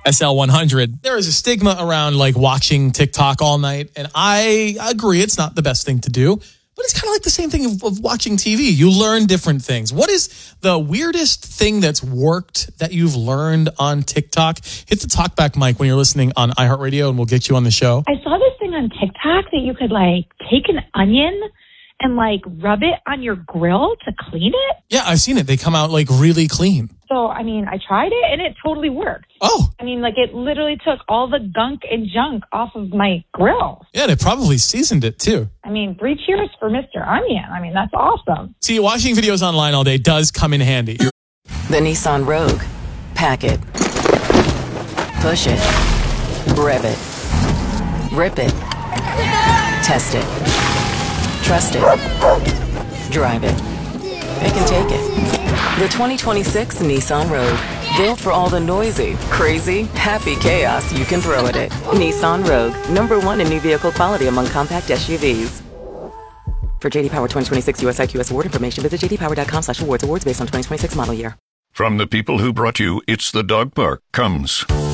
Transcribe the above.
SL100. There is a stigma around like watching TikTok all night, and I agree it's not the best thing to do, but it's kind of like the same thing of watching TV. You learn different things. What is the weirdest thing that's worked that you've learned on TikTok? Hit the talkback mic when you're listening on iHeartRadio, and we'll get you on the show. I saw this thing on TikTok that you could like take an onion and like rub it on your grill to clean it. Yeah, I've seen it. They come out like really clean. So, I mean, I tried it and it totally worked. Oh. I mean, like it literally took all the gunk and junk off of my grill. Yeah, they probably seasoned it too. I mean, 3 cheers for Mr. Onion. I mean, that's awesome. See, watching videos online all day does come in handy. The Nissan Rogue. Pack it. Push it. Rev it. Rip it. Test it. Trust it. Drive it. It can take it. The 2026 Nissan Rogue. Built for all the noisy, crazy, happy chaos you can throw at it. Nissan Rogue. #1 in new vehicle quality among compact SUVs. For JD Power 2026 US IQS award information, visit jdpower.com/awards. Awards based on 2026 model year. From the people who brought you It's the Dog Park comes